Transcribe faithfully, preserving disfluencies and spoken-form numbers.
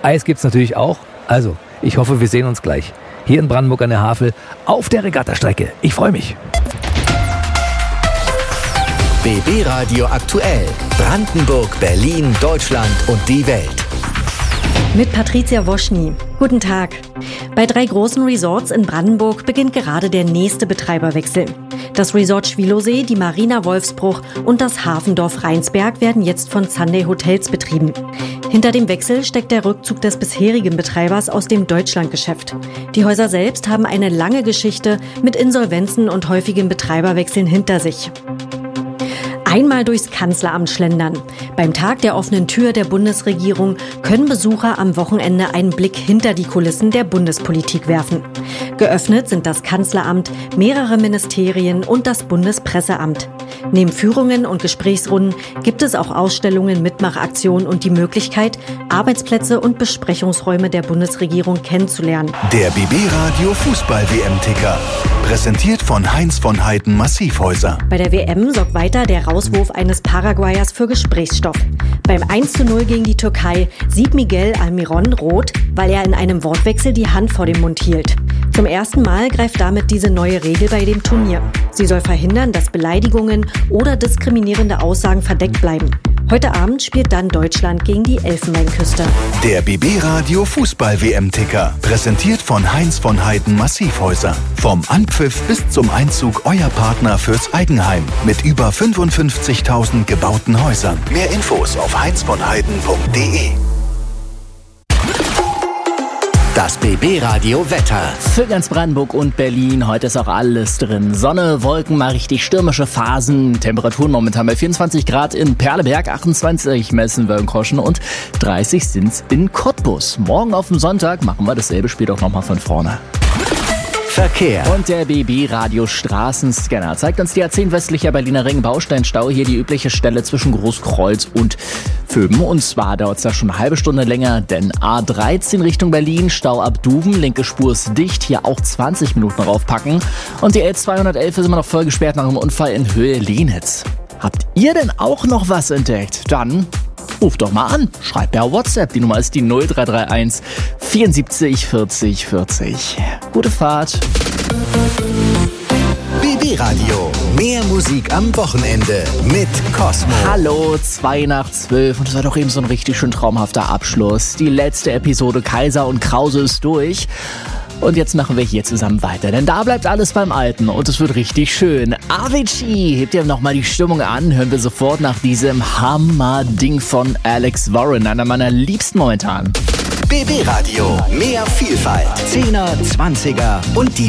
Eis gibt's natürlich auch. Also, ich hoffe, wir sehen uns gleich. Hier in Brandenburg an der Havel auf der Regattastrecke. Ich freue mich. B B Radio aktuell. Brandenburg, Berlin, Deutschland und die Welt. Mit Patricia Woschny. Guten Tag. Bei drei großen Resorts in Brandenburg beginnt gerade der nächste Betreiberwechsel. Das Resort Schwilosee, die Marina Wolfsbruch und das Hafendorf Rheinsberg werden jetzt von Sunday Hotels betrieben. Hinter dem Wechsel steckt der Rückzug des bisherigen Betreibers aus dem Deutschlandgeschäft. Die Häuser selbst haben eine lange Geschichte mit Insolvenzen und häufigen Betreiberwechseln hinter sich. Einmal durchs Kanzleramt schlendern. Beim Tag der offenen Tür der Bundesregierung können Besucher am Wochenende einen Blick hinter die Kulissen der Bundespolitik werfen. Geöffnet sind das Kanzleramt, mehrere Ministerien und das Bundespresseamt. Neben Führungen und Gesprächsrunden gibt es auch Ausstellungen, Mitmachaktionen und die Möglichkeit, Arbeitsplätze und Besprechungsräume der Bundesregierung kennenzulernen. Der B B Radio Fußball-W M-Ticker. Präsentiert von Heinz von Heiden Massivhäuser. Bei der W M sorgt weiter der Rauswurf eines Paraguayers für Gesprächsstoff. Beim eins zu null gegen die Türkei sieht Miguel Almiron rot, weil er in einem Wortwechsel die Hand vor dem Mund hielt. Zum ersten Mal greift damit diese neue Regel bei dem Turnier. Sie soll verhindern, dass Beleidigungen oder diskriminierende Aussagen verdeckt bleiben. Heute Abend spielt dann Deutschland gegen die Elfenbeinküste. Der B B Radio Fußball-W M-Ticker. Präsentiert von Heinz von Heiden Massivhäuser. Vom Anpfiff bis zum Einzug euer Partner fürs Eigenheim. Mit über fünfundfünfzigtausend gebauten Häusern. Mehr Infos auf heinz von heiden punkt de. Das B B Radio Wetter. Für ganz Brandenburg und Berlin, heute ist auch alles drin. Sonne, Wolken, mal richtig stürmische Phasen. Temperaturen momentan bei vierundzwanzig Grad in Perleberg, achtundzwanzig Messen-Wölnkroschen und dreißig sind's in Cottbus. Morgen auf dem Sonntag machen wir dasselbe Spiel doch nochmal von vorne. Verkehr. Und der B B Radio Straßenscanner zeigt uns die A zehn westlicher Berliner Ring Bausteinstau. Hier die übliche Stelle zwischen Großkreuz und Föben. Und zwar dauert es da schon eine halbe Stunde länger, denn A dreizehn Richtung Berlin, Stau ab Duven, linke Spur ist dicht, hier auch zwanzig Minuten raufpacken. Und die L zweihundertelf ist immer noch voll gesperrt nach einem Unfall in Höhe Lienitz. Habt ihr denn auch noch was entdeckt? Dann ruft doch mal an, schreibt per WhatsApp, die Nummer ist die null drei drei eins vierundsiebzig vierzig vierzig. Gute Fahrt. B B Radio. Mehr Musik am Wochenende mit Cosmo. Hallo, zwei nach zwölf und das war doch eben so ein richtig schön traumhafter Abschluss. Die letzte Episode Kaiser und Krause ist durch. Und jetzt machen wir hier zusammen weiter, denn da bleibt alles beim Alten und es wird richtig schön. Avicii, hebt ihr nochmal die Stimmung an, hören wir sofort nach diesem Hammer-Ding von Alex Warren, einer meiner liebsten momentan. B B Radio, mehr Vielfalt, Zehner, Zwanziger und die